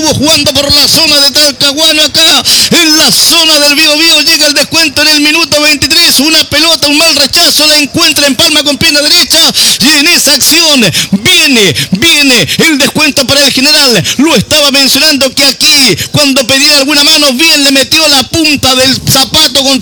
estuvo jugando por la zona de Talcahuano acá, en la zona del Biobío. Llega el descuento en el minuto 23. Una pelota, un mal rechazo, la encuentra en palma con pierna derecha. Y en esa acción viene el descuento para el general. Lo estaba mencionando que aquí, cuando pedía alguna mano, bien le metió la punta del zapato con